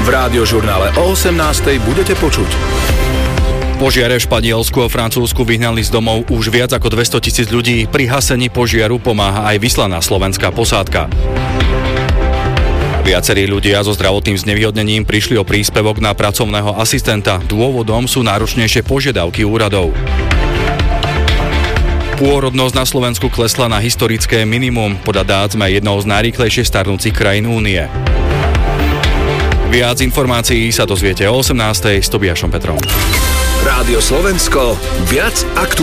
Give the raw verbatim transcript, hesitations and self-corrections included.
Rádiožurnále o osemnástej budete počuť. Požiare v Španielsku a Francúzsku vyhnali z domov už viac ako dvestotisíc ľudí. Pri hasení požiaru pomáha aj vyslaná slovenská posádka. Viacerí ľudia so zdravotným znevýhodnením prišli o príspevok na pracovného asistenta. Dôvodom sú náročnejšie požiadavky úradov. Pôrodnosť na Slovensku klesla na historické minimum. Podľa dát sme jednou z najrýchlejšie starnúcich krajín únie. Viac informácií sa dozviete o osemnástej s Tobiašom Petrom. Rádio Slovensko, viac aktuálne.